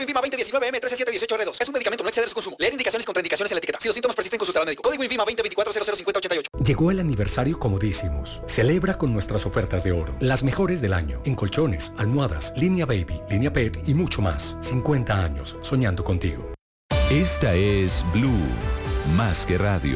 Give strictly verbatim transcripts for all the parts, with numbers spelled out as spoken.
INVIMA veinte diecinueve M trece siete dieciocho R dos. Es un medicamento, no exceder su consumo. Leer indicaciones y contraindicaciones en la etiqueta. Si los síntomas persisten, consultar al médico. Código INVIMA veinte veinticuatro cero cero cincuenta ochenta y ocho. Llegó el aniversario Comodísimos. Celebra con nuestras ofertas de oro. Las mejores del año. En colchones, almohadas, línea baby, línea pet y mucho más. cincuenta años soñando contigo. Esta es Blue, más que radio.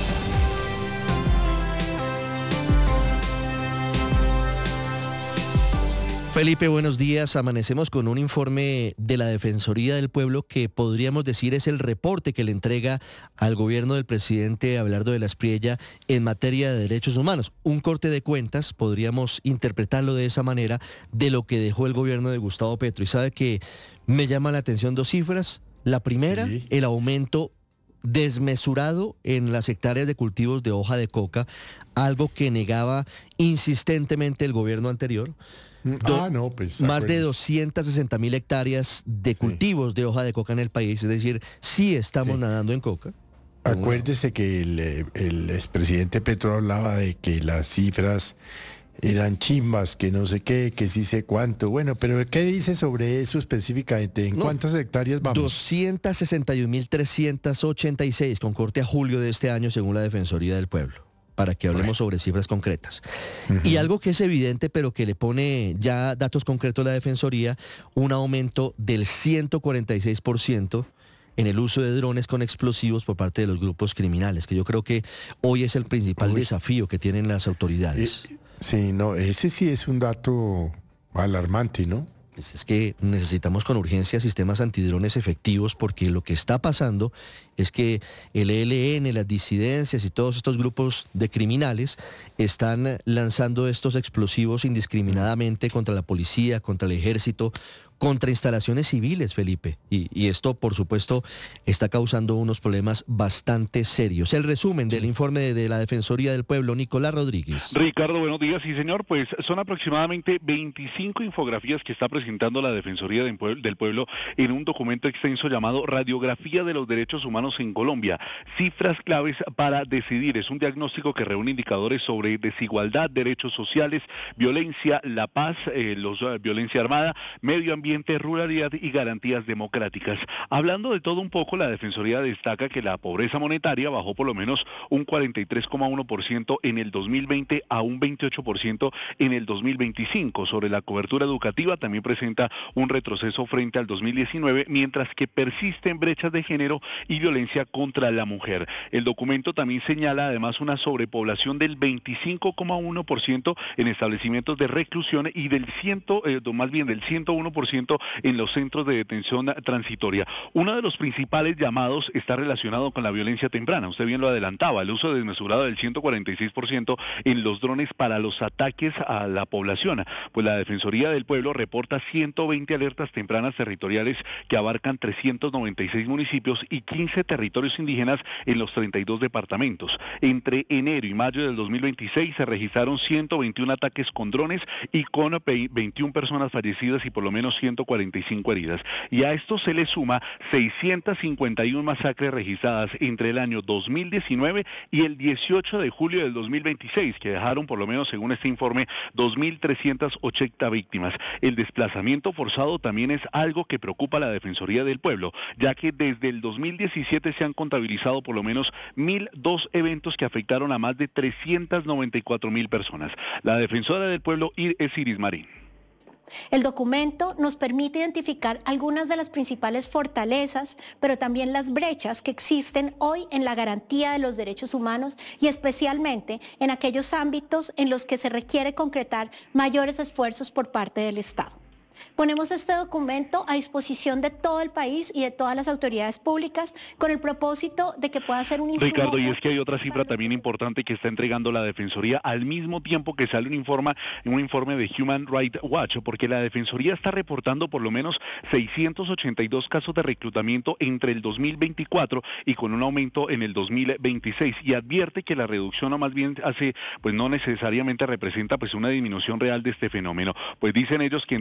Felipe, buenos días. Amanecemos con un informe de la Defensoría del Pueblo que podríamos decir es el reporte que le entrega al gobierno del presidente Abelardo de la Espriella en materia de derechos humanos. Un corte de cuentas, podríamos interpretarlo de esa manera, de lo que dejó el gobierno de Gustavo Petro. Y sabe que me llama la atención dos cifras. La primera, sí. el aumento desmesurado en las hectáreas de cultivos de hoja de coca, algo que negaba insistentemente el gobierno anterior. Do- ah, no, pues, más de doscientas sesenta mil hectáreas de cultivos sí. de hoja de coca en el país, es decir, sí estamos sí. nadando en coca. Acuérdese que el, el expresidente Petro hablaba de que las cifras eran chimbas, que no sé qué, que sí sé cuánto. Bueno, pero ¿qué dice sobre eso específicamente? ¿En no, cuántas hectáreas vamos? doscientas sesenta y un mil trescientas ochenta y seis, con corte a julio de este año, según la Defensoría del Pueblo, para que hablemos bueno. sobre cifras concretas. Uh-huh. Y algo que es evidente, pero que le pone ya datos concretos a la Defensoría, un aumento del ciento cuarenta y seis por ciento en el uso de drones con explosivos por parte de los grupos criminales, que yo creo que hoy es el principal Uy. desafío que tienen las autoridades. Eh, sí, no, ese sí es un dato alarmante, ¿no? Es que necesitamos con urgencia sistemas antidrones efectivos, porque lo que está pasando es que el E L N, las disidencias y todos estos grupos de criminales están lanzando estos explosivos indiscriminadamente contra la policía, contra el ejército, contra instalaciones civiles, Felipe. Y, y esto, por supuesto, está causando unos problemas bastante serios. El resumen del informe de, de la Defensoría del Pueblo, Nicolás Rodríguez. Ricardo, buenos días. Sí, señor, pues son aproximadamente veinticinco infografías que está presentando la Defensoría del Pueblo en un documento extenso llamado Radiografía de los Derechos Humanos en Colombia. Cifras claves para decidir. Es un diagnóstico que reúne indicadores sobre desigualdad, derechos sociales, violencia, la paz, eh, los, uh, violencia armada, medio ambiente, ruralidad y garantías democráticas. Hablando de todo un poco, la Defensoría destaca que la pobreza monetaria bajó por lo menos un cuarenta y tres coma uno por ciento en el dos mil veinte a un veintiocho por ciento en el dos mil veinticinco. Sobre la cobertura educativa también presenta un retroceso frente al dos mil diecinueve, mientras que persisten brechas de género y violencia contra la mujer. El documento también señala además una sobrepoblación del veinticinco coma uno por ciento en establecimientos de reclusión y del ciento, eh, más bien del ciento uno por ciento en los centros de detención transitoria. Uno de los principales llamados está relacionado con la violencia temprana. Usted bien lo adelantaba, el uso desmesurado del ciento cuarenta y seis por ciento en los drones para los ataques a la población. Pues la Defensoría del Pueblo reporta ciento veinte alertas tempranas territoriales que abarcan trescientos noventa y seis municipios y quince territorios indígenas en los treinta y dos departamentos. Entre enero y mayo del dos mil veintiséis se registraron ciento veintiún ataques con drones y con veintiuna personas fallecidas y por lo menos ciento cuarenta y cinco heridas. Y a esto se le suma seiscientas cincuenta y una masacres registradas entre el año dos mil diecinueve y el dieciocho de julio del dos mil veintiséis, que dejaron por lo menos, según este informe, dos mil trescientas ochenta víctimas. El desplazamiento forzado también es algo que preocupa a la Defensoría del Pueblo, ya que desde el dos mil diecisiete se han contabilizado por lo menos mil dos eventos que afectaron a más de trescientas noventa y cuatro mil personas. La Defensora del Pueblo es Iris Marín. El documento nos permite identificar algunas de las principales fortalezas, pero también las brechas que existen hoy en la garantía de los derechos humanos y especialmente en aquellos ámbitos en los que se requiere concretar mayores esfuerzos por parte del Estado. Ponemos este documento a disposición de todo el país y de todas las autoridades públicas con el propósito de que pueda ser un insumo. Ricardo, y es que hay otra cifra también importante que está entregando la Defensoría al mismo tiempo que sale un informe, un informe de Human Rights Watch, porque la Defensoría está reportando por lo menos seiscientos ochenta y dos casos de reclutamiento entre el dos mil veinticuatro y con un aumento en el dos mil veintiséis, y advierte que la reducción o más bien hace, pues no necesariamente representa pues una disminución real de este fenómeno. Pues dicen ellos que entre agosto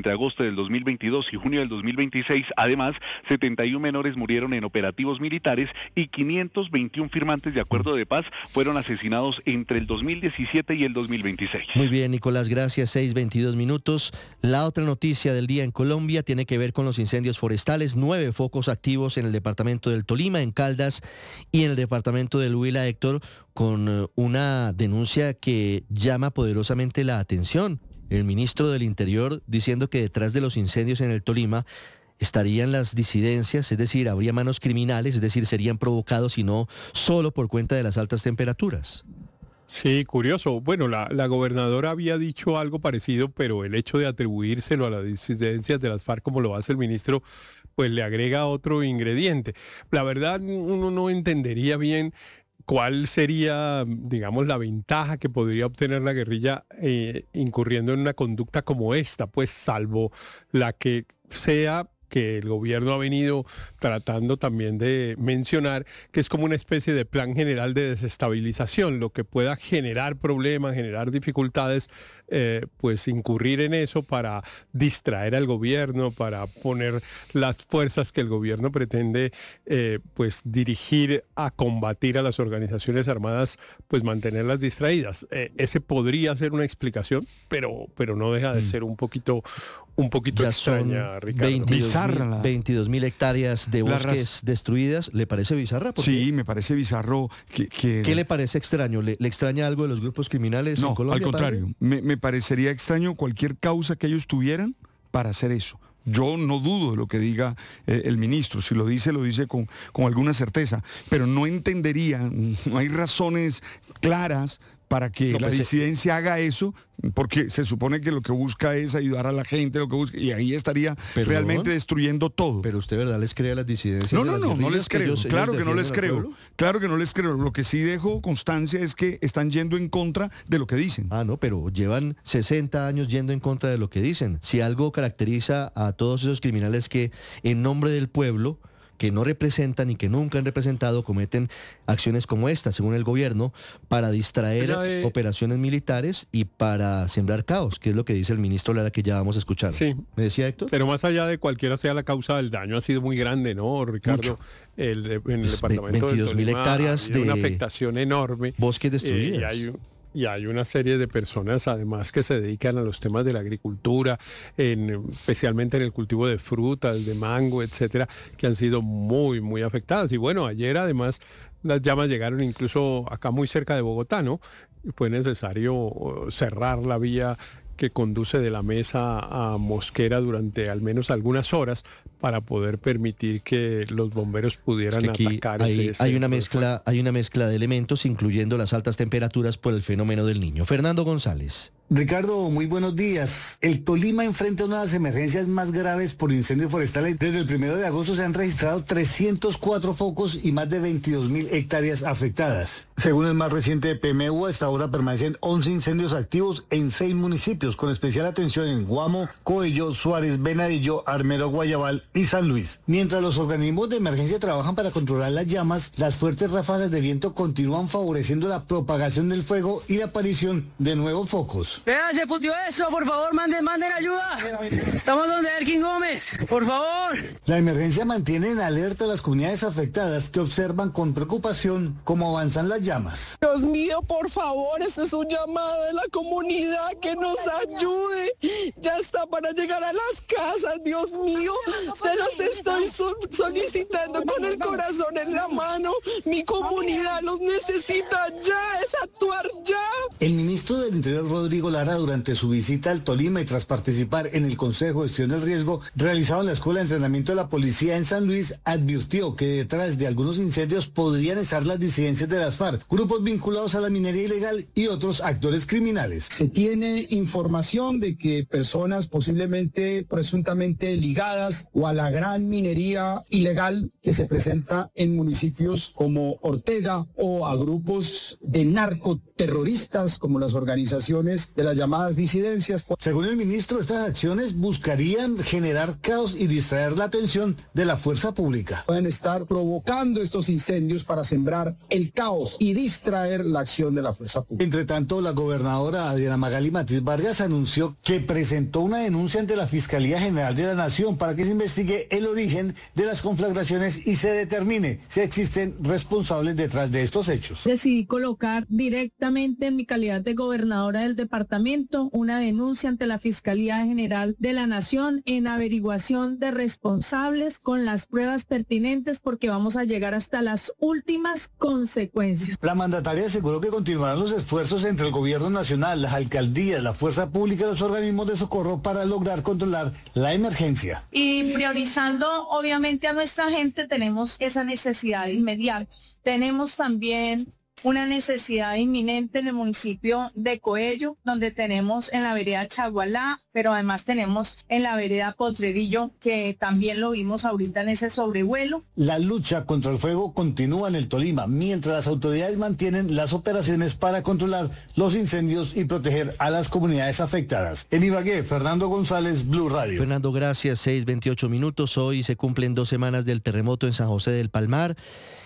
del dos mil veintidós y junio del dos mil veintiséis. Además, setenta y uno menores murieron en operativos militares y quinientos veintiún firmantes de acuerdo de paz fueron asesinados entre el dos mil diecisiete y el dos mil veintiséis. Muy bien, Nicolás, gracias. seis veintidós minutos. La otra noticia del día en Colombia tiene que ver con los incendios forestales. Nueve focos activos en el departamento del Tolima, en Caldas y en el departamento del Huila, Héctor, con una denuncia que llama poderosamente la atención. El ministro del Interior diciendo que detrás de los incendios en el Tolima estarían las disidencias, es decir, habría manos criminales, es decir, serían provocados y no solo por cuenta de las altas temperaturas. Sí, curioso. Bueno, la, la gobernadora había dicho algo parecido, pero el hecho de atribuírselo a las disidencias de las FARC, como lo hace el ministro, pues le agrega otro ingrediente. La verdad, uno no entendería bien cuál sería, digamos, la ventaja que podría obtener la guerrilla eh, incurriendo en una conducta como esta, pues salvo la que sea que el gobierno ha venido tratando también de mencionar, que es como una especie de plan general de desestabilización, lo que pueda generar problemas, generar dificultades, eh, pues incurrir en eso para distraer al gobierno, para poner las fuerzas que el gobierno pretende eh, pues dirigir a combatir a las organizaciones armadas, pues mantenerlas distraídas. Eh, ese podría ser una explicación, pero, pero no deja de ser un poquito... un poquito ya extraña, Ricardo. veintidós mil hectáreas de bosques destruidas. ¿Le parece bizarra? Sí, me parece bizarro. Que, que... ¿Qué le parece extraño? ¿Le, ¿Le extraña algo de los grupos criminales no, en Colombia? No, al contrario. Me, me parecería extraño cualquier causa que ellos tuvieran para hacer eso. Yo no dudo de lo que diga eh, el ministro. Si lo dice, lo dice con, con alguna certeza. Pero no entendería, no hay razones claras para que no, la pues disidencia se... haga eso, porque se supone que lo que busca es ayudar a la gente, lo que busca, y ahí estaría ¿Perdón? realmente destruyendo todo. ¿Pero usted verdad les cree a las disidencias? No, no, no, no les creo, ellos, claro ellos que no les creo, claro que no les creo. Lo que sí dejo constancia es que están yendo en contra de lo que dicen. Ah, no, pero llevan sesenta años yendo en contra de lo que dicen. Si algo caracteriza a todos esos criminales que en nombre del pueblo, que no representan y que nunca han representado, cometen acciones como esta, según el gobierno, para distraer de... operaciones militares y para sembrar caos, que es lo que dice el ministro Lara, que ya vamos a escuchar. Sí. ¿Me decía Héctor? Pero más allá de cualquiera sea la causa, del daño ha sido muy grande, ¿no, Ricardo? El, en el pues departamento veintidós mil hectáreas de una afectación enorme. Bosques destruidos. Eh, y hay, Y hay una serie de personas además que se dedican a los temas de la agricultura, en, especialmente en el cultivo de frutas, de mango, etcétera, que han sido muy, muy afectadas. Y bueno, ayer además las llamas llegaron incluso acá muy cerca de Bogotá, ¿no? Fue necesario cerrar la vía que conduce de la Mesa a Mosquera durante al menos algunas horas para poder permitir que los bomberos pudieran es que atacar hay, ese hay una mezcla, hay una mezcla de elementos, incluyendo las altas temperaturas por el fenómeno del Niño. Fernando González. Ricardo, muy buenos días. El Tolima enfrenta una de las emergencias más graves por incendios forestales. Desde el primero de agosto se han registrado trescientos cuatro focos y más de veintidós mil hectáreas afectadas. Según el más reciente P M U, hasta ahora permanecen once incendios activos en seis municipios, con especial atención en Guamo, Coello, Suárez, Venadillo, Armero, Guayabal y San Luis. Mientras los organismos de emergencia trabajan para controlar las llamas, las fuertes ráfagas de viento continúan favoreciendo la propagación del fuego y la aparición de nuevos focos. Vean, se fundió eso, por favor, manden, manden ayuda. Estamos donde Elkin Gómez, por favor. La emergencia mantiene en alerta a las comunidades afectadas que observan con preocupación cómo avanzan las llamas. Dios mío, por favor, este es un llamado de la comunidad que nos ayude. Ya está para llegar a las casas, Dios mío. Se los estoy sol- solicitando con el corazón en la mano. Mi comunidad los necesita ya, es actuar ya. El ministro del Interior, Rodrigo Lara, durante su visita al Tolima y tras participar en el Consejo de Gestión del Riesgo realizado en la Escuela de Entrenamiento de la Policía en San Luis, advirtió que detrás de algunos incendios podrían estar las disidencias de las FARC, grupos vinculados a la minería ilegal y otros actores criminales. Se tiene información de que personas posiblemente, presuntamente ligadas o a la gran minería ilegal que se presenta en municipios como Ortega o a grupos de narcoterroristas como las organizaciones organizaciones de las llamadas disidencias. Según el ministro, estas acciones buscarían generar caos y distraer la atención de la fuerza pública. Pueden estar provocando estos incendios para sembrar el caos y distraer la acción de la fuerza pública. Entre tanto, la gobernadora Adriana Magali Matiz Vargas anunció que presentó una denuncia ante la Fiscalía General de la Nación para que se investigue el origen de las conflagraciones y se determine si existen responsables detrás de estos hechos. Decidí colocar directamente en mi calidad de gobernadora del departamento una denuncia ante la Fiscalía General de la Nación en averiguación de responsables con las pruebas pertinentes, porque vamos a llegar hasta las últimas consecuencias. La mandataria aseguró que continuarán los esfuerzos entre el gobierno nacional, las alcaldías, la fuerza pública y los organismos de socorro para lograr controlar la emergencia. Y priorizando obviamente a nuestra gente, tenemos esa necesidad inmediata. Tenemos también una necesidad inminente en el municipio de Coello, donde tenemos en la vereda Chagualá, pero además tenemos en la vereda Potrerillo, que también lo vimos ahorita en ese sobrevuelo. La lucha contra el fuego continúa en el Tolima, mientras las autoridades mantienen las operaciones para controlar los incendios y proteger a las comunidades afectadas. En Ibagué, Fernando González, Blue Radio. Fernando, gracias. seis veintiocho minutos. Hoy se cumplen dos semanas del terremoto en San José del Palmar.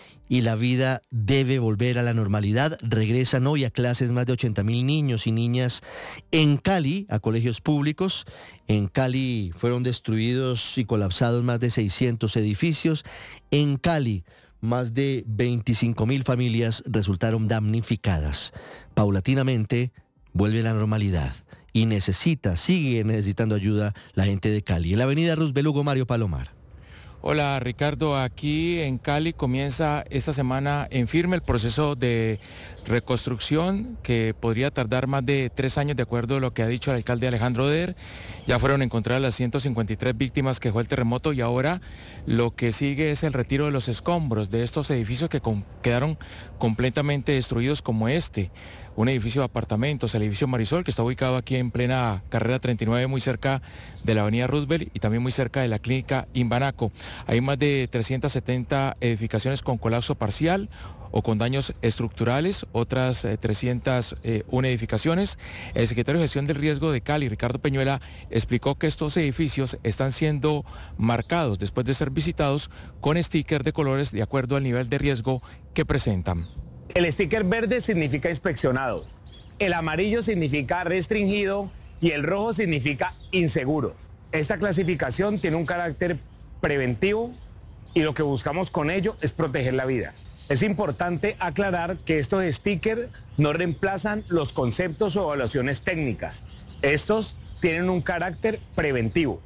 Y la vida debe volver a la normalidad. Regresan hoy a clases más de ochenta mil niños y niñas en Cali, a colegios públicos. En Cali fueron destruidos y colapsados más de seiscientos edificios. En Cali, más de veinticinco mil familias resultaron damnificadas. Paulatinamente vuelve la normalidad y necesita, sigue necesitando ayuda la gente de Cali. En la avenida Roosevelt, Hugo Mario Palomar. Hola Ricardo, aquí en Cali comienza esta semana en firme el proceso de reconstrucción que podría tardar más de tres años de acuerdo a lo que ha dicho el alcalde Alejandro Der. Ya fueron encontradas las ciento cincuenta y tres víctimas que dejó el terremoto y ahora lo que sigue es el retiro de los escombros de estos edificios que con, quedaron completamente destruidos como este. Un edificio de apartamentos, el edificio Marisol, que está ubicado aquí en plena carrera treinta y nueve, muy cerca de la avenida Roosevelt y también muy cerca de la clínica Imbanaco. Hay más de trescientas setenta edificaciones con colapso parcial o con daños estructurales, otras eh, trescientas una edificaciones. El secretario de Gestión del Riesgo de Cali, Ricardo Peñuela, explicó que estos edificios están siendo marcados después de ser visitados con sticker de colores de acuerdo al nivel de riesgo que presentan. El sticker verde significa inspeccionado, el amarillo significa restringido y el rojo significa inseguro. Esta clasificación tiene un carácter preventivo y lo que buscamos con ello es proteger la vida. Es importante aclarar que estos stickers no reemplazan los conceptos o evaluaciones técnicas. Estos tienen un carácter preventivo.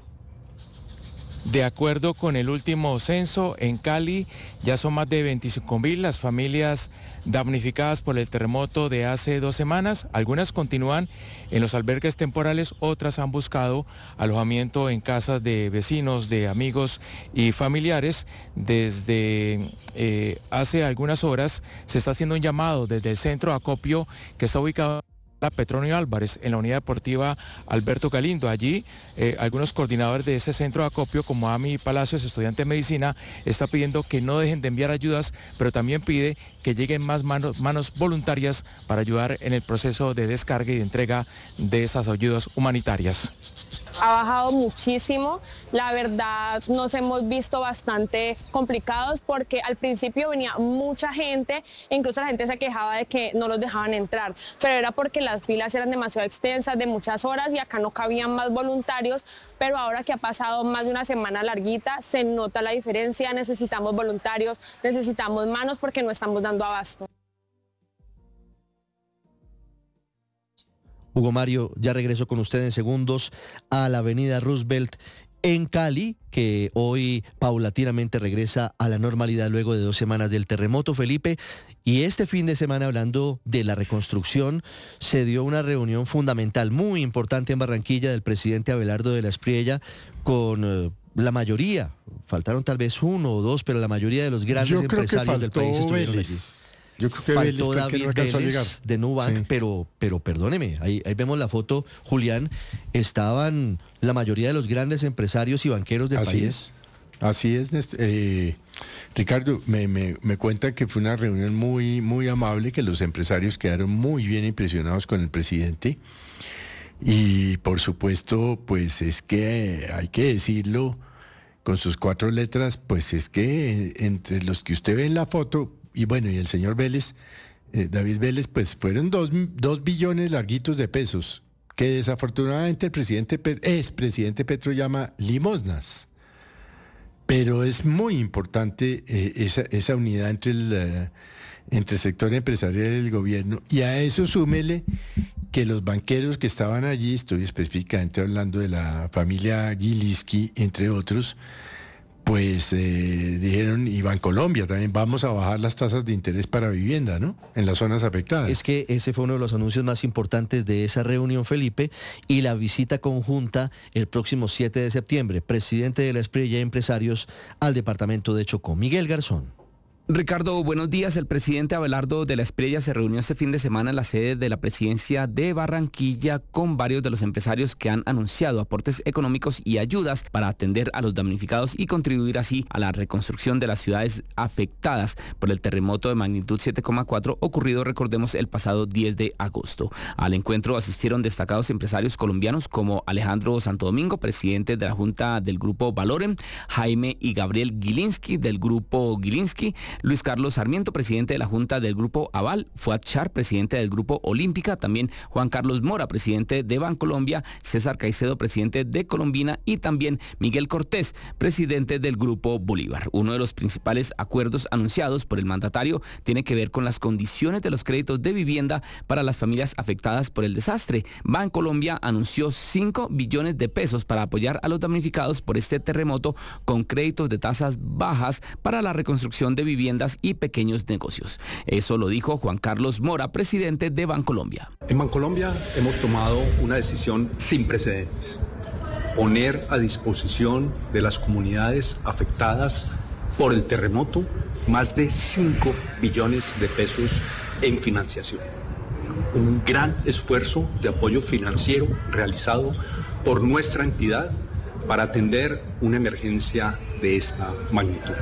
De acuerdo con el último censo, en Cali ya son más de veinticinco mil las familias damnificadas por el terremoto de hace dos semanas. Algunas continúan en los albergues temporales, otras han buscado alojamiento en casas de vecinos, de amigos y familiares. Desde eh, hace algunas horas se está haciendo un llamado desde el centro de acopio que está ubicado Petronio Álvarez en la unidad deportiva Alberto Galindo. Allí eh, algunos coordinadores de ese centro de acopio, como Ami Palacios, estudiante de medicina, está pidiendo que no dejen de enviar ayudas, pero también pide que lleguen más manos, manos voluntarias para ayudar en el proceso de descarga y de entrega de esas ayudas humanitarias. Ha bajado muchísimo, la verdad nos hemos visto bastante complicados porque al principio venía mucha gente, incluso la gente se quejaba de que no los dejaban entrar, pero era porque las filas eran demasiado extensas, de muchas horas y acá no cabían más voluntarios, pero ahora que ha pasado más de una semana larguita se nota la diferencia, necesitamos voluntarios, necesitamos manos porque no estamos dando abasto. Hugo Mario, ya regreso con usted en segundos a la avenida Roosevelt en Cali, que hoy paulatinamente regresa a la normalidad luego de dos semanas del terremoto, Felipe. Y este fin de semana, hablando de la reconstrucción, se dio una reunión fundamental, muy importante en Barranquilla, del presidente Abelardo de la Espriella con eh, la mayoría, faltaron tal vez uno o dos, pero la mayoría de los grandes Yo creo empresarios que del país estuvieron Vélez. allí. Yo creo que Faltó Vélez David que no alcanzó a Vélez llegar. de Nubank, sí. pero, pero perdóneme, ahí, ahí vemos la foto, Julián, estaban la mayoría de los grandes empresarios y banqueros del Así país. es. Así es, Néstor. Eh, Ricardo, me, me, me cuenta que fue una reunión muy, muy amable, que los empresarios quedaron muy bien impresionados con el presidente. Y por supuesto, pues es que hay que decirlo con sus cuatro letras, pues es que entre los que usted ve en la foto, y bueno, y el señor Vélez, eh, David Vélez, pues fueron dos, dos billones larguitos de pesos, que desafortunadamente el presidente, ex presidente Petro llama limosnas. Pero es muy importante eh, esa, esa unidad entre el, uh, entre el sector empresarial y el gobierno, y a eso súmele que los banqueros que estaban allí, estoy específicamente hablando de la familia Gilinski, entre otros, pues eh, dijeron, y Bancolombia también, vamos a bajar las tasas de interés para vivienda, ¿no? En las zonas afectadas. Es que ese fue uno de los anuncios más importantes de esa reunión, Felipe, y la visita conjunta el próximo siete de septiembre, presidente de la Espriella y empresarios al departamento de Chocó, Miguel Garzón. Ricardo, buenos días. El presidente Abelardo de la Espriella se reunió este fin de semana en la sede de la presidencia de Barranquilla con varios de los empresarios que han anunciado aportes económicos y ayudas para atender a los damnificados y contribuir así a la reconstrucción de las ciudades afectadas por el terremoto de magnitud siete coma cuatro ocurrido, recordemos, el pasado diez de agosto. Al encuentro asistieron destacados empresarios colombianos como Alejandro Santo Domingo, presidente de la Junta del Grupo Valorem, Jaime y Gabriel Gilinski del Grupo Gilinski, Luis Carlos Sarmiento, presidente de la Junta del Grupo Aval, Fuad Char, presidente del Grupo Olímpica, también Juan Carlos Mora, presidente de Bancolombia, César Caicedo, presidente de Colombina, y también Miguel Cortés, presidente del Grupo Bolívar. Uno de los principales acuerdos anunciados por el mandatario tiene que ver con las condiciones de los créditos de vivienda para las familias afectadas por el desastre. Bancolombia anunció cinco billones de pesos para apoyar a los damnificados por este terremoto con créditos de tasas bajas para la reconstrucción de viviendas y pequeños negocios. Eso lo dijo Juan Carlos Mora, presidente de Bancolombia. En Bancolombia hemos tomado una decisión sin precedentes: poner a disposición de las comunidades afectadas por el terremoto más de cinco billones de pesos en financiación. Un gran esfuerzo de apoyo financiero realizado por nuestra entidad para atender una emergencia de esta magnitud.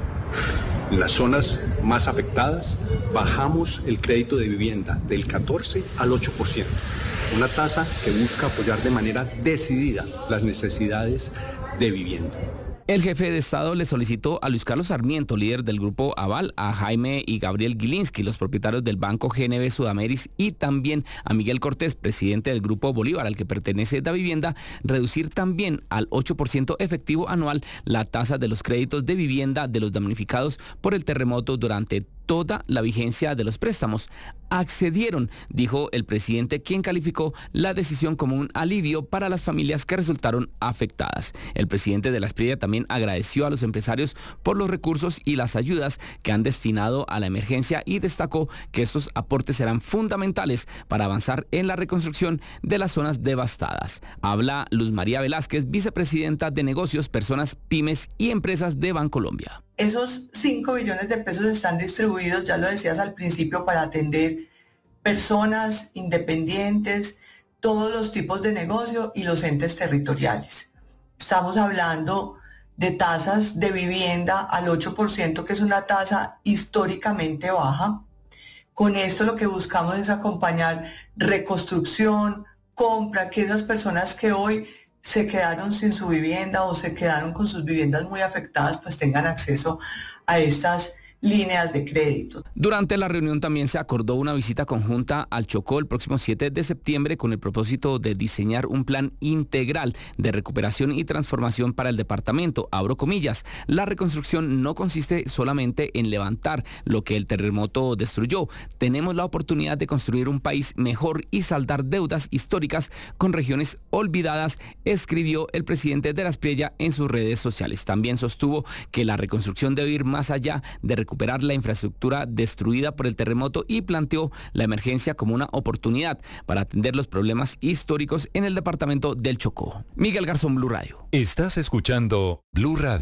En las zonas más afectadas bajamos el crédito de vivienda del catorce al ocho por ciento, una tasa que busca apoyar de manera decidida las necesidades de vivienda. El jefe de Estado le solicitó a Luis Carlos Sarmiento, líder del Grupo Aval, a Jaime y Gabriel Gilinski, los propietarios del Banco G N B Sudameris, y también a Miguel Cortés, presidente del Grupo Bolívar, al que pertenece Da Vivienda, reducir también al ocho por ciento efectivo anual la tasa de los créditos de vivienda de los damnificados por el terremoto durante toda la vigencia de los préstamos. Accedieron, dijo el presidente, quien calificó la decisión como un alivio para las familias que resultaron afectadas. El presidente de la Espriella también agradeció a los empresarios por los recursos y las ayudas que han destinado a la emergencia y destacó que estos aportes serán fundamentales para avanzar en la reconstrucción de las zonas devastadas. Habla Luz María Velázquez, vicepresidenta de Negocios, Personas, Pymes y Empresas de Bancolombia. Esos cinco billones de pesos están distribuidos, ya lo decías al principio, para atender personas independientes, todos los tipos de negocio y los entes territoriales. Estamos hablando de tasas de vivienda al ocho por ciento, que es una tasa históricamente baja. Con esto lo que buscamos es acompañar reconstrucción, compra, que esas personas que hoy se quedaron sin su vivienda o se quedaron con sus viviendas muy afectadas, pues tengan acceso a estas líneas de crédito. Durante la reunión también se acordó una visita conjunta al Chocó el próximo siete de septiembre con el propósito de diseñar un plan integral de recuperación y transformación para el departamento. Abro comillas, la reconstrucción no consiste solamente en levantar lo que el terremoto destruyó. Tenemos la oportunidad de construir un país mejor y saldar deudas históricas con regiones olvidadas, escribió el presidente de la Espriella en sus redes sociales. También sostuvo que la reconstrucción debe ir más allá de recuperar recuperar la infraestructura destruida por el terremoto y planteó la emergencia como una oportunidad para atender los problemas históricos en el departamento del Chocó. Miguel Garzón, Blue Radio. Estás escuchando Blue Radio.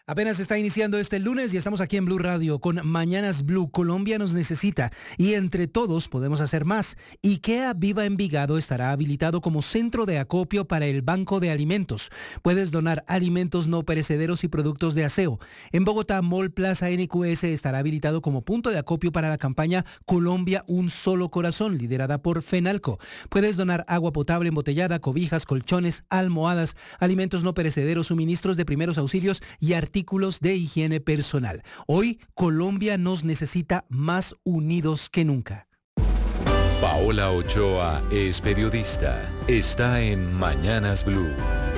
Apenas está iniciando este lunes y estamos aquí en Blue Radio con Mañanas Blue. Colombia nos necesita y entre todos podemos hacer más. IKEA Viva Envigado estará habilitado como centro de acopio para el Banco de Alimentos. Puedes donar alimentos no perecederos y productos de aseo. En Bogotá, Mall Plaza N Q S estará habilitado como punto de acopio para la campaña Colombia Un Solo Corazón, liderada por FENALCO. Puedes donar agua potable embotellada, cobijas, colchones, almohadas, alimentos no perecederos, suministros de primeros auxilios y artículos artículos de higiene personal. Hoy, Colombia nos necesita más unidos que nunca. Paola Ochoa es periodista. Está en Mañanas Blue.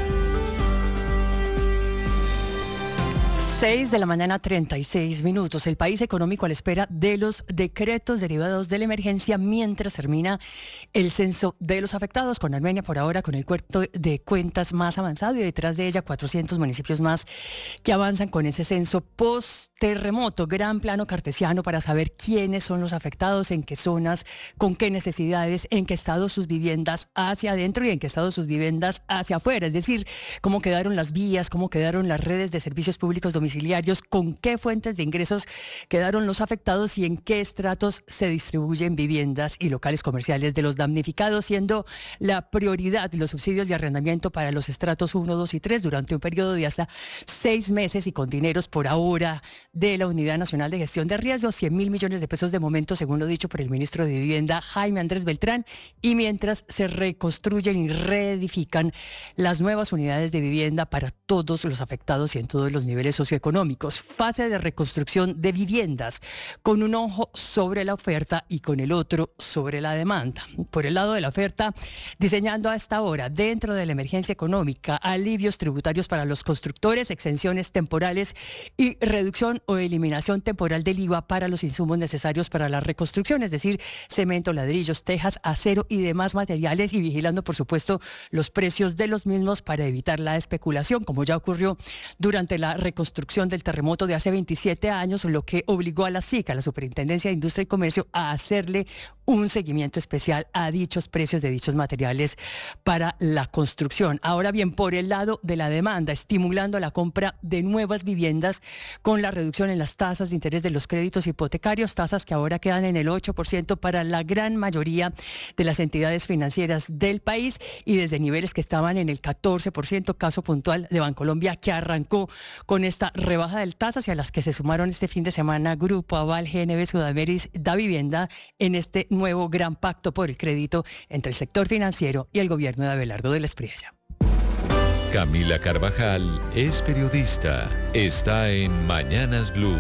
seis de la mañana, treinta y seis minutos. El país económico a la espera de los decretos derivados de la emergencia mientras termina el censo de los afectados, con Armenia por ahora con el cuarto de cuentas más avanzado y detrás de ella cuatrocientos municipios más que avanzan con ese censo post-terremoto. Gran plano cartesiano para saber quiénes son los afectados, en qué zonas, con qué necesidades, en qué estado sus viviendas hacia adentro y en qué estado sus viviendas hacia afuera. Es decir, cómo quedaron las vías, cómo quedaron las redes de servicios públicos domiciliarios, con qué fuentes de ingresos quedaron los afectados y en qué estratos se distribuyen viviendas y locales comerciales de los damnificados, siendo la prioridad los subsidios de arrendamiento para los estratos uno, dos y tres durante un periodo de hasta seis meses y con dineros por ahora de la Unidad Nacional de Gestión de Riesgos, cien mil millones de pesos de momento, según lo dicho por el ministro de Vivienda, Jaime Andrés Beltrán, y mientras se reconstruyen y reedifican las nuevas unidades de vivienda para todos los afectados y en todos los niveles socioeconómicos. Fase de reconstrucción de viviendas con un ojo sobre la oferta y con el otro sobre la demanda. Por el lado de la oferta, diseñando a esta hora, dentro de la emergencia económica, alivios tributarios para los constructores, exenciones temporales y reducción o eliminación temporal del I V A para los insumos necesarios para la reconstrucción, es decir, cemento, ladrillos, tejas, acero y demás materiales, y vigilando, por supuesto, los precios de los mismos para evitar la especulación, como ya ocurrió durante la reconstrucción del terremoto de hace veintisiete años, lo que obligó a la SICA, la Superintendencia de Industria y Comercio, a hacerle un seguimiento especial a dichos precios de dichos materiales para la construcción. Ahora bien, por el lado de la demanda, estimulando la compra de nuevas viviendas con la reducción en las tasas de interés de los créditos hipotecarios, tasas que ahora quedan en el ocho por ciento para la gran mayoría de las entidades financieras del país y desde niveles que estaban en el catorce por ciento, caso puntual de Bancolombia, que arrancó con esta rebaja de tasas y a las que se sumaron este fin de semana Grupo Aval, G N B, Sudameris, Da Vivienda en este nuevo gran pacto por el crédito entre el sector financiero y el gobierno de Abelardo de la Espriella. Camila Carvajal es periodista. Está en Mañanas Blue.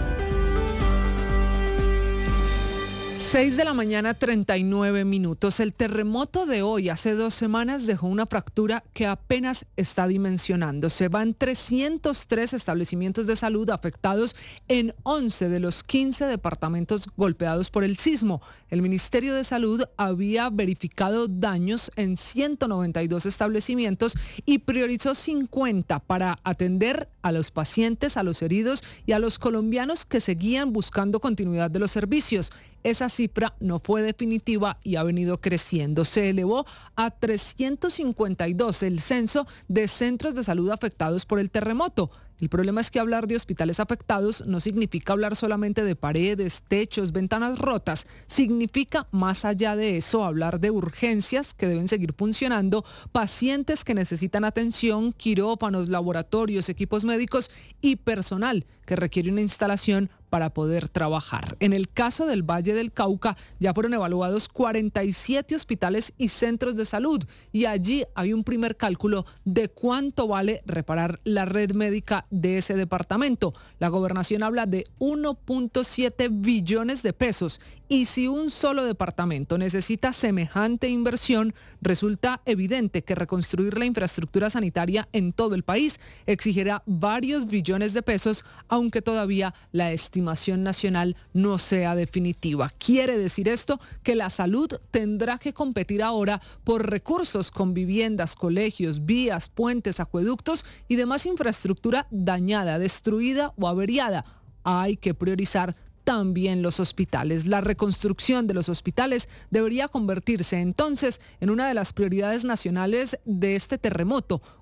seis de la mañana, treinta y nueve minutos. El terremoto de hoy, hace dos semanas, dejó una fractura que apenas está dimensionándose. Van trescientos tres establecimientos de salud afectados en once de los quince departamentos golpeados por el sismo. El Ministerio de Salud había verificado daños en ciento noventa y dos establecimientos y priorizó cincuenta para atender a los pacientes, a los heridos y a los colombianos que seguían buscando continuidad de los servicios. Esa cifra no fue definitiva y ha venido creciendo. Se elevó a trescientos cincuenta y dos el censo de centros de salud afectados por el terremoto. El problema es que hablar de hospitales afectados no significa hablar solamente de paredes, techos, ventanas rotas. Significa, más allá de eso, hablar de urgencias que deben seguir funcionando, pacientes que necesitan atención, quirófanos, laboratorios, equipos médicos y personal que requiere una instalación para poder trabajar. En el caso del Valle del Cauca ya fueron evaluados cuarenta y siete hospitales y centros de salud y allí hay un primer cálculo de cuánto vale reparar la red médica de ese departamento. La gobernación habla de uno punto siete billones de pesos y si un solo departamento necesita semejante inversión, resulta evidente que reconstruir la infraestructura sanitaria en todo el país exigirá varios billones de pesos, aunque todavía la estimación nacional no sea definitiva. Quiere decir esto que la salud tendrá que competir ahora por recursos con viviendas, colegios, vías, puentes, acueductos y demás infraestructura dañada, destruida o averiada. Hay que priorizar también los hospitales. La reconstrucción de los hospitales debería convertirse entonces en una de las prioridades nacionales de este terremoto,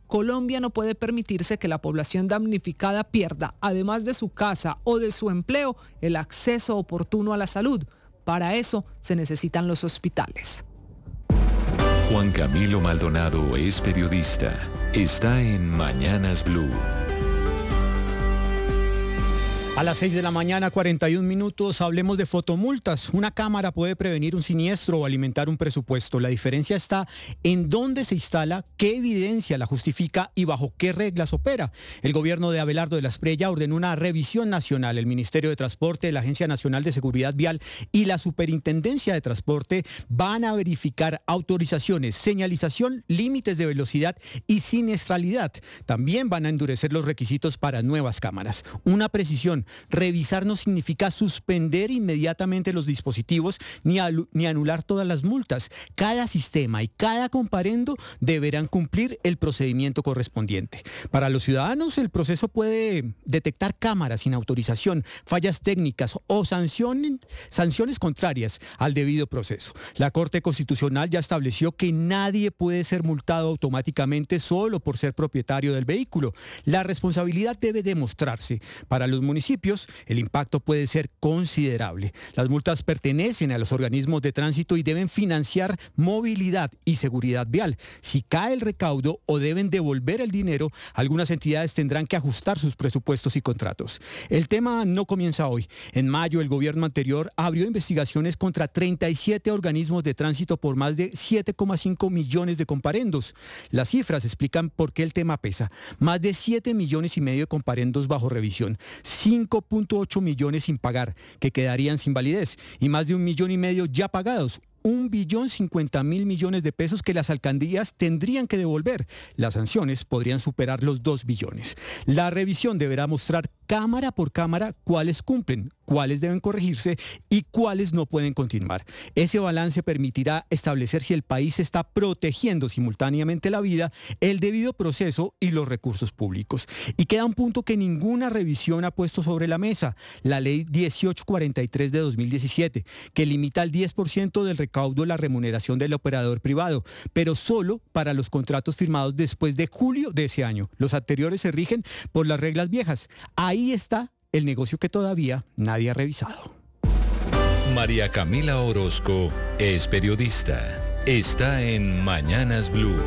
Colombia no puede permitirse que la población damnificada pierda, además de su casa o de su empleo, el acceso oportuno a la salud. Para eso se necesitan los hospitales. Juan Camilo Maldonado es periodista. Está en Mañanas Blue. A las seis de la mañana, cuarenta y un minutos, hablemos de fotomultas. Una cámara puede prevenir un siniestro o alimentar un presupuesto. La diferencia está en dónde se instala, qué evidencia la justifica y bajo qué reglas opera. El gobierno de Abelardo de la Espriella ordenó una revisión nacional. El Ministerio de Transporte, la Agencia Nacional de Seguridad Vial y la Superintendencia de Transporte van a verificar autorizaciones, señalización, límites de velocidad y siniestralidad. También van a endurecer los requisitos para nuevas cámaras. Una precisión. Revisar no significa suspender inmediatamente los dispositivos ni, ni anular todas las multas. Cada sistema y cada comparendo deberán cumplir el procedimiento correspondiente. Para los ciudadanos, el proceso puede detectar cámaras sin autorización, fallas técnicas o sanciones, sanciones contrarias al debido proceso. La Corte Constitucional ya estableció que nadie puede ser multado automáticamente solo por ser propietario del vehículo. La responsabilidad debe demostrarse. Para los municipios, el impacto puede ser considerable. Las multas pertenecen a los organismos de tránsito y deben financiar movilidad y seguridad vial. Si cae el recaudo o deben devolver el dinero, algunas entidades tendrán que ajustar sus presupuestos y contratos. El tema no comienza hoy. En mayo, el gobierno anterior abrió investigaciones contra treinta y siete organismos de tránsito por más de siete coma cinco millones de comparendos. Las cifras explican por qué el tema pesa. Más de siete millones y medio de comparendos bajo revisión. cinco punto ocho millones sin pagar, que quedarían sin validez, y más de un millón y medio ya pagados. Un billón cincuenta mil millones de pesos que las alcaldías tendrían que devolver. Las sanciones podrían superar los dos billones. La revisión deberá mostrar cámara por cámara cuáles cumplen, cuáles deben corregirse y cuáles no pueden continuar. Ese balance permitirá establecer si el país está protegiendo simultáneamente la vida, el debido proceso y los recursos públicos. Y queda un punto que ninguna revisión ha puesto sobre la mesa, la ley dieciocho cuarenta y tres de dos mil diecisiete, que limita al diez por ciento del recaudo la remuneración del operador privado, pero solo para los contratos firmados después de julio de ese año. Los anteriores se rigen por las reglas viejas. Ahí está el negocio que todavía nadie ha revisado. María Camila Orozco es periodista. Está en Mañanas Blue.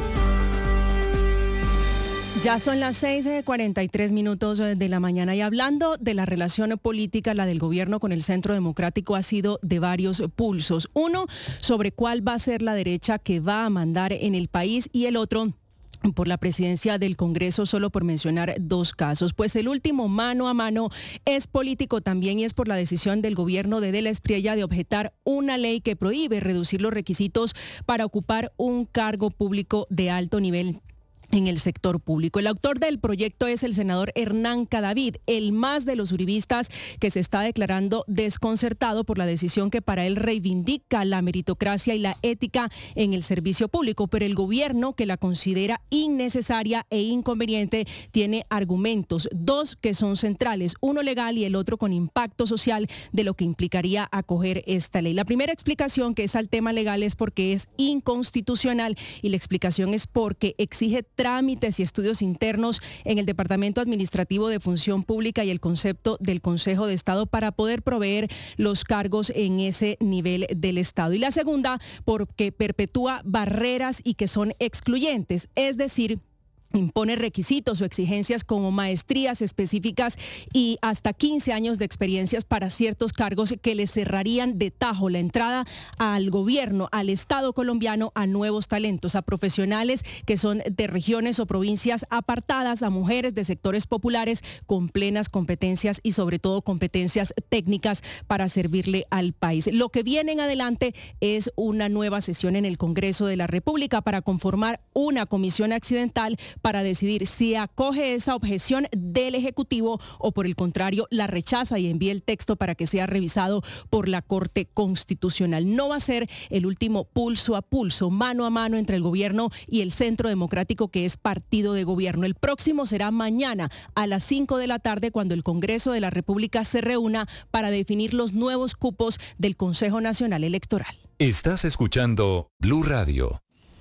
Ya son las seis y cuarenta y tres minutos de la mañana y hablando de la relación política, la del gobierno con el Centro Democrático ha sido de varios pulsos. Uno, sobre cuál va a ser la derecha que va a mandar en el país y el otro, por la presidencia del Congreso, solo por mencionar dos casos. Pues el último, mano a mano, es político también y es por la decisión del gobierno de De la Espriella de objetar una ley que prohíbe reducir los requisitos para ocupar un cargo público de alto nivel en el sector público. El autor del proyecto es el senador Hernán Cadavid, el más de los uribistas que se está declarando desconcertado por la decisión que para él reivindica la meritocracia y la ética en el servicio público, pero el gobierno, que la considera innecesaria e inconveniente, tiene argumentos, dos que son centrales, uno legal y el otro con impacto social de lo que implicaría acoger esta ley. La primera explicación, que es al tema legal, es porque es inconstitucional y la explicación es porque exige trámites y estudios internos en el Departamento Administrativo de Función Pública y el concepto del Consejo de Estado para poder proveer los cargos en ese nivel del Estado. Y la segunda, porque perpetúa barreras y que son excluyentes, es decir, impone requisitos o exigencias como maestrías específicas y hasta quince años de experiencias para ciertos cargos que le cerrarían de tajo la entrada al gobierno, al Estado colombiano, a nuevos talentos, a profesionales que son de regiones o provincias apartadas, a mujeres de sectores populares con plenas competencias y sobre todo competencias técnicas para servirle al país. Lo que viene en adelante es una nueva sesión en el Congreso de la República para conformar una comisión accidental para decidir si acoge esa objeción del Ejecutivo o por el contrario la rechaza y envía el texto para que sea revisado por la Corte Constitucional. No va a ser el último pulso a pulso, mano a mano entre el gobierno y el Centro Democrático, que es partido de gobierno. El próximo será mañana a las cinco de la tarde, cuando el Congreso de la República se reúna para definir los nuevos cupos del Consejo Nacional Electoral. Estás escuchando Blue Radio.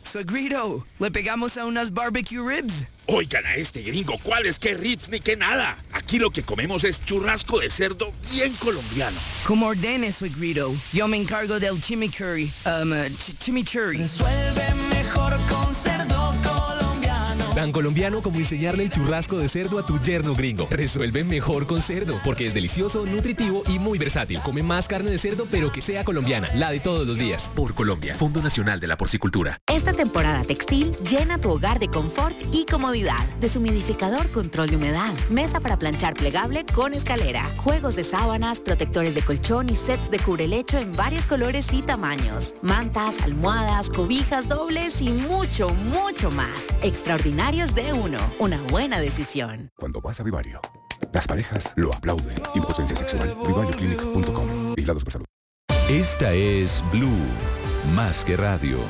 Suegrito, ¿le pegamos a unas barbecue ribs? Oigan a este gringo, ¿cuáles qué ribs ni qué nada? Aquí lo que comemos es churrasco de cerdo bien colombiano. Como ordene, suegrito. Yo me encargo del chimichurri. Um, uh, ch chimichurri. Resuelve mejor con cerdo colombiano. Tan colombiano como enseñarle el churrasco de cerdo a tu yerno gringo. Resuelve mejor con cerdo, porque es delicioso, nutritivo y muy versátil. Come más carne de cerdo, pero que sea colombiana, la de todos los días. Por Colombia, Fondo Nacional de la Porcicultura. Esta temporada textil llena tu hogar de confort y comodidad. Deshumidificador, control de humedad, mesa para planchar plegable con escalera, juegos de sábanas, protectores de colchón y sets de cubrelecho en varios colores y tamaños, mantas, almohadas, cobijas dobles y mucho, mucho más. Extraordinarios de uno. Una buena decisión. Cuando vas a Vivario, las parejas lo aplauden. Impotencia sexual. vivario clinic punto com. Vigilados por salud. Esta es Blue, más que radio.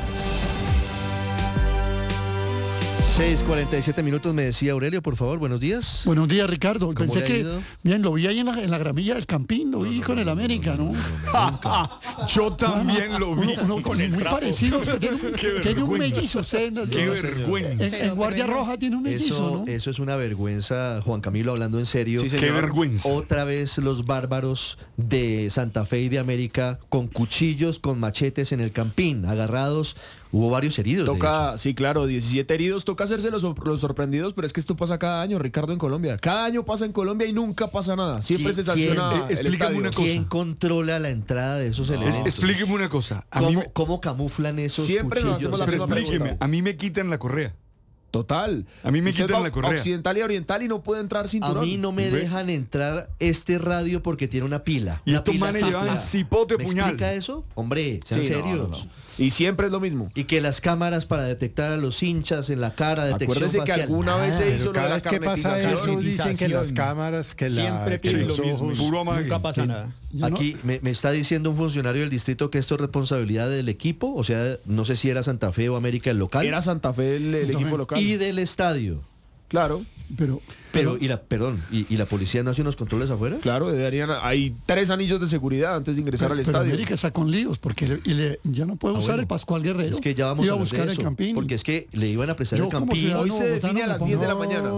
seis cuarenta y siete minutos, me decía Aurelio, por favor, buenos días. Buenos días, Ricardo. Pensé que, ido? bien, lo vi ahí en la, en la gramilla del Campín, lo vi no, no, con no, el América, ¿no? no, no, no Yo también no, no, lo vi. Uno, uno, con el muy trapo. Parecido, usted tiene, un, tiene un mellizo, usted. ¿No? Qué no, vergüenza. En, en Guardia Roja tiene un mellizo, eso, ¿no? Eso es una vergüenza, Juan Camilo, hablando en serio. Sí, qué vergüenza. Otra vez los bárbaros de Santa Fe y de América con cuchillos, con machetes en el Campín, agarrados. Hubo varios heridos. Toca, sí, claro, diecisiete heridos. Toca hacerse los, los sorprendidos, pero es que esto pasa cada año, Ricardo, en Colombia. Cada año pasa en Colombia y nunca pasa nada. Siempre se sanciona ¿quién, eh, el estadio. Una cosa. ¿Quién controla la entrada de esos no, elementos? Explíqueme una cosa. A ¿Cómo, me... ¿Cómo camuflan esos Siempre cuchillos? Nos pero explíqueme, a mí me quitan la correa. Total. A mí me quitan la correa. Occidental y oriental y no puede entrar cinturón. A mí no me dejan entrar este radio porque tiene una pila. Y una estos manes llevan cipote ¿Me puñal. explica eso? Hombre, sean sí, serios. No, no, no. Y siempre es lo mismo. Y que las cámaras para detectar a los hinchas en la cara, detección Acuérdese facial. que alguna vez se hizo lo de la ¿Qué pasa eso? Dicen que las cámaras, que la, siempre que los lo mismo. Puro Nunca pasa nada. Aquí me, me está diciendo un funcionario del distrito que esto es responsabilidad del equipo, o sea, no sé si era Santa Fe o América el local. Era Santa Fe el, el equipo local. Y del estadio. Claro. Pero, pero, pero y la, perdón, ¿y, y la policía no hace unos controles afuera? Claro, darían, hay tres anillos de seguridad antes de ingresar pero, al pero estadio. América está con líos, porque le, y le, ya no puede ah, usar bueno. el Pascual Guerrero. Es que ya vamos iba a, a buscar de eso, el Campín. Porque es que le iban a prestar Yo el Campín. Hoy se define a las diez de la mañana.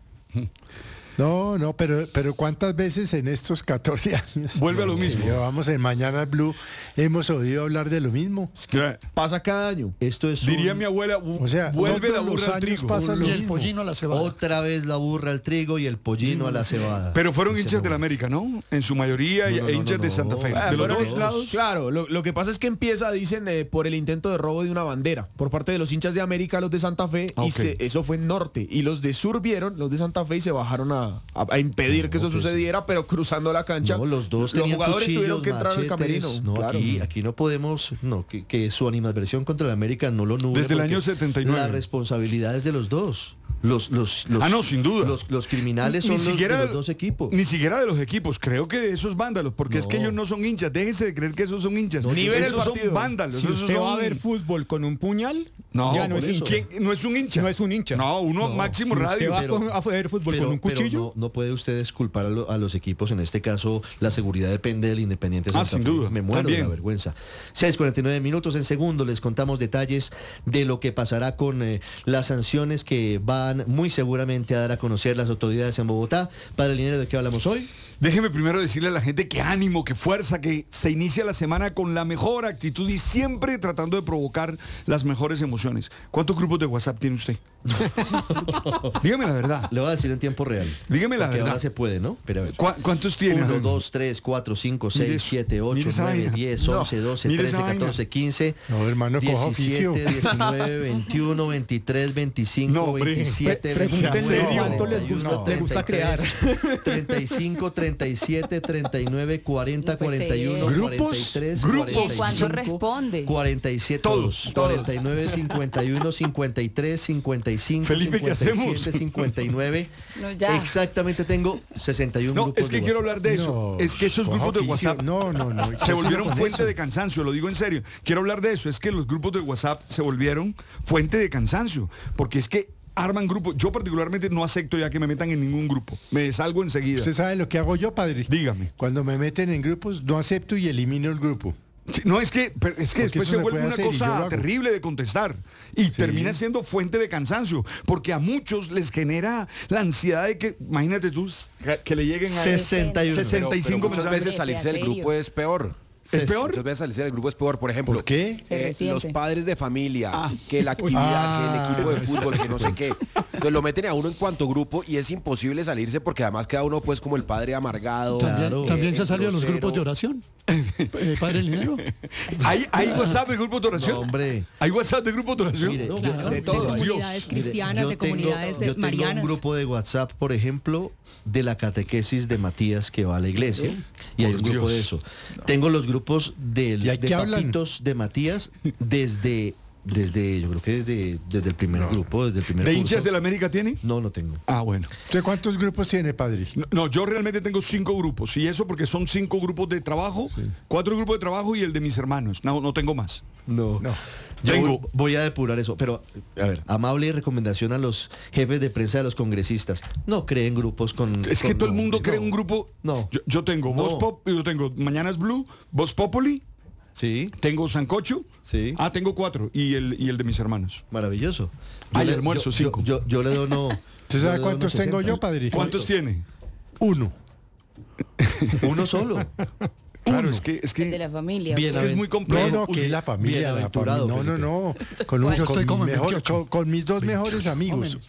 No, no, pero, pero ¿cuántas veces en estos catorce años? Vuelve a lo mismo. Llevamos en Mañana Blue, hemos oído hablar de lo mismo. Es que pasa cada año. Esto es Diría un... mi abuela, o sea, vuelve la burra al trigo. Pasa y el pollino a la cebada. Otra vez la burra al trigo y el pollino sí, a la cebada. Pero fueron hinchas de la América, ¿no? En su mayoría, no, no, e hinchas no, no, de Santa Fe. Ah, de los dos los, lados. Claro, lo, lo que pasa es que empieza, dicen, eh, por el intento de robo de una bandera por parte de los hinchas de América, los de Santa Fe, ah, y okay. se, eso fue en norte. Y los de sur vieron, los de Santa Fe, y se bajaron a, a, a impedir no, que eso pues, sucediera, pero cruzando la cancha. No, los dos los jugadores cuchillos, tuvieron que entrar machetes, al camerino. No, claro. aquí, aquí no podemos, no, que, que su animadversión contra la América no lo nuble. Desde el año setenta y nueve. La responsabilidad es de los dos. Los, los, los, ah, no, sin duda. Los, los criminales son ni los, siquiera, de los dos equipos. Ni siquiera de los equipos, creo que de esos vándalos, porque no. es que ellos no son hinchas. Déjense de creer que esos son hinchas. No, ni esos son vándalos. Si esos usted son... va a ver fútbol con un puñal, no, ya no es hincha. ¿Quién? No es un hincha. No es un hincha. No, uno no, máximo si radio. Usted va pero, a ver fútbol pero, con un cuchillo. No, no puede usted disculpar a, lo, a los equipos. En este caso, la seguridad depende del Independiente Santa Ah, sin Fe. duda. Me muero También. de la vergüenza. seis cuarenta y nueve minutos. En segundo les contamos detalles de lo que pasará con eh, las sanciones que van muy seguramente a dar a conocer las autoridades en Bogotá. Para el dinero, ¿de qué hablamos hoy? Déjeme primero decirle a la gente que ánimo, que fuerza, que se inicia la semana con la mejor actitud y siempre tratando de provocar las mejores emociones. ¿Cuántos grupos de WhatsApp tiene usted? Dígame la verdad. Le voy a decir en tiempo real. Dígame la Porque verdad. ahora se puede, ¿no? Pero a ver. ¿Cu ¿Cuántos tiene? uno, dos, tres, cuatro, cinco, seis, siete, ocho, nueve, diez, once, doce, trece, catorce, quince, no, hermano, diecisiete, diecinueve, veintiuno, veintitrés, veinticinco, no, veintisiete, veintiséis, ¿cuánto les gusta, les gusta crear? treinta y cinco, treinta y siete, treinta y nueve, cuarenta, cuarenta y uno, ¿grupos? cuarenta y tres, ¿Grupos? cuarenta y cinco, ¿Cuánto responde? cuarenta y siete, todos, cuarenta y nueve, cincuenta y uno, cincuenta y tres, cincuenta y cinco, Felipe, ¿qué hacemos? cincuenta y nueve. No, ya. Exactamente tengo sesenta y uno no, grupos. Es que quiero hablar de eso. No, es que esos grupos de WhatsApp no, no, no, se volvieron fuente de cansancio, lo digo en serio. Quiero hablar de eso. Es que los grupos de WhatsApp se volvieron fuente de cansancio. Porque es que arman grupos. Yo particularmente no acepto ya que me metan en ningún grupo. Me salgo enseguida. ¿Usted sabe lo que hago yo, padre? Dígame. Cuando me meten en grupos, no acepto y elimino el grupo. Sí, no, es que, pero es que Porque después eso se se vuelve puede una hacer y yo lo cosa hago. terrible de contestar y termina siendo fuente de cansancio, porque a muchos les genera la ansiedad de que, imagínate tú, que le lleguen a sesenta y uno. sesenta y cinco Pero muchas mensajes. veces salirse del grupo es peor. ¿Es peor? Muchas veces salirse del grupo es peor. Por ejemplo, ¿Por qué? eh, resiente. los padres de familia, Ah. que la actividad, Ah. que el equipo de fútbol, que no sé qué. Entonces lo meten a uno en cuanto grupo y es imposible salirse porque además queda uno pues como el padre amargado. También, eh, también se el salió en los grosero. grupos de oración. Eh, Padre Linero. ¿Hay, ¿Hay WhatsApp de grupo de oración? No, hombre. ¿Hay WhatsApp de grupo de oración? Mire, No, yo- claro. de Dios. comunidades cristianas, yo de tengo- comunidades de yo tengo marianas. un grupo de WhatsApp, por ejemplo, de la catequesis de Matías que va a la iglesia. Y hay Por un grupo Dios. de eso. Tengo los grupos del- ¿Y a de qué hablan? papitos de Matías desde, desde, yo creo que desde, desde el primer grupo, desde el primer ¿De curso. hinchas de la América tiene? No, no tengo. Ah, bueno. ¿Usted cuántos grupos tiene, padre? No, no, yo realmente tengo cinco grupos. Y eso porque son cinco grupos de trabajo, cuatro grupos de trabajo y el de mis hermanos. No, no tengo más. No. No. Yo Tengo- voy- voy a depurar eso, pero a ver, amable recomendación a los jefes de prensa de los congresistas. No creen grupos con... Es que con todo el mundo nombre, cree no. un grupo. No. Yo, yo tengo No. Voz Pop, yo tengo Mañanas Blue, Voz Populi, Sí, tengo Sancocho. sí. Ah, tengo cuatro. Y el, y el de mis hermanos. Maravilloso. Hay le- almuerzo, yo, cinco. Yo, yo, yo le dono... ¿Usted yo sabe le cuántos dono tengo sesenta. yo, padre? ¿Cuántos tiene? Uno. Uno solo. Claro, es que es El de que la familia. Bien, es que es muy No, complejo. no, que es la familia. La Bienaventurado, familia. No, no, no. Con, Yo un- estoy con como mi en mejor- veintiocho. con- con mis dos mejores amigos.